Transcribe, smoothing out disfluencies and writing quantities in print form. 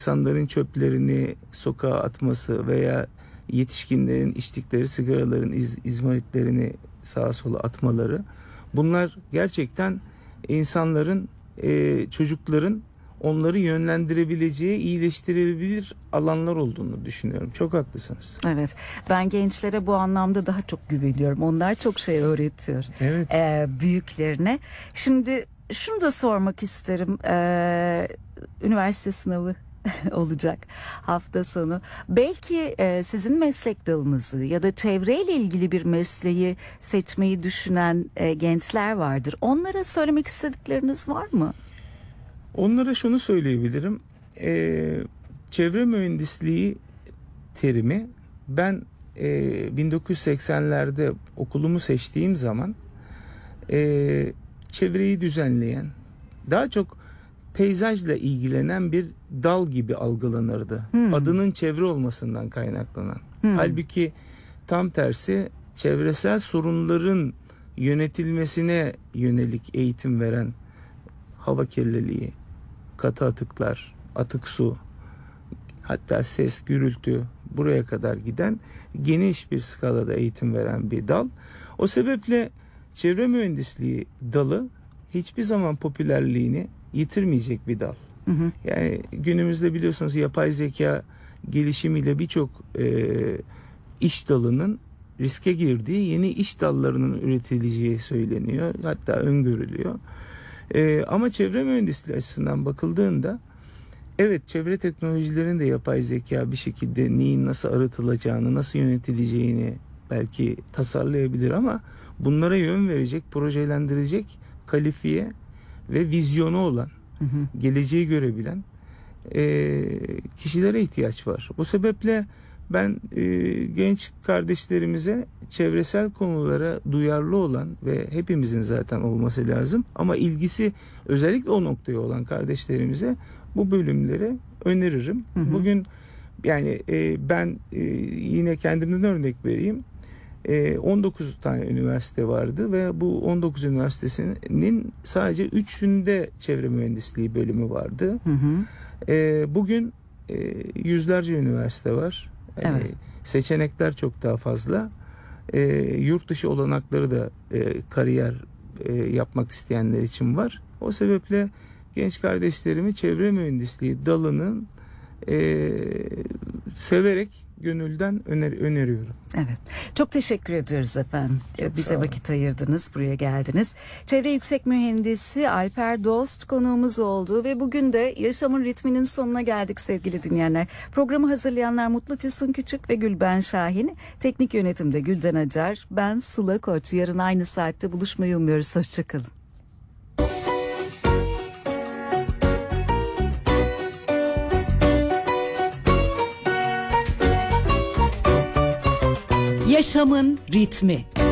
İnsanların çöplerini sokağa atması veya yetişkinlerin içtikleri sigaraların izmaritlerini sağa sola atmaları, bunlar gerçekten insanların, çocukların onları yönlendirebileceği, iyileştirebilir alanlar olduğunu düşünüyorum. Çok haklısınız. Evet, ben gençlere bu anlamda daha çok güveniyorum. Onlar çok şey öğretiyor Evet. Büyüklerine. Şimdi şunu da sormak isterim. Üniversite sınavı olacak hafta sonu. Belki sizin meslek dalınızı ya da çevreyle ilgili bir mesleği seçmeyi düşünen gençler vardır. Onlara söylemek istedikleriniz var mı? Onlara şunu söyleyebilirim. Çevre mühendisliği terimi, ben 1980'lerde okulumu seçtiğim zaman çevreyi düzenleyen, daha çok peyzajla ilgilenen bir dal gibi algılanırdı. Adının çevre olmasından kaynaklanan. Halbuki tam tersi, çevresel sorunların yönetilmesine yönelik eğitim veren, hava kirliliği, katı atıklar, atık su, hatta ses, gürültü, buraya kadar giden geniş bir skalada eğitim veren bir dal. O sebeple çevre mühendisliği dalı hiçbir zaman popülerliğini yitirmeyecek bir dal. Yani günümüzde biliyorsunuz yapay zeka gelişimiyle birçok iş dalının riske girdiği, yeni iş dallarının üretileceği söyleniyor. Hatta öngörülüyor. Ama çevre mühendisliği açısından bakıldığında, evet, çevre teknolojilerin de yapay zeka bir şekilde neyin nasıl arıtılacağını, nasıl yönetileceğini belki tasarlayabilir ama bunlara yön verecek, projelendirecek kalifiye ve vizyonu olan, geleceği görebilen kişilere ihtiyaç var. Bu sebeple ben genç kardeşlerimize çevresel konulara duyarlı olan ve hepimizin zaten olması lazım ama ilgisi özellikle o noktaya olan kardeşlerimize bu bölümleri öneririm. Bugün yani ben yine kendimden örnek vereyim. 19 tane üniversite vardı ve bu 19 üniversitesinin sadece 3'ünde çevre mühendisliği bölümü vardı. Bugün yüzlerce üniversite var. Evet. Seçenekler çok daha fazla. Yurt dışı olanakları da kariyer yapmak isteyenler için var. O sebeple genç kardeşlerimi çevre mühendisliği dalının severek, gönülden öneriyorum. Evet. Çok teşekkür ediyoruz efendim. Bize vakit ayırdınız, buraya geldiniz. Çevre Yüksek Mühendisi Alper Dost konuğumuz oldu ve bugün de Yaşamın Ritminin sonuna geldik sevgili dinleyenler. Programı hazırlayanlar Mutlu Füsun Küçük ve Gülben Şahin. Teknik yönetimde Gülden Acar. Ben Sıla Koç. Yarın aynı saatte buluşmayı umuyoruz. Hoşçakalın. Yaşamın ritmi.